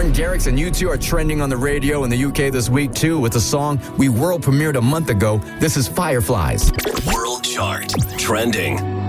Martin Garrix and U2 are trending on the radio in the UK this week, too, with a song we world premiered a month ago. This is Fireflies. World Chart. Trending.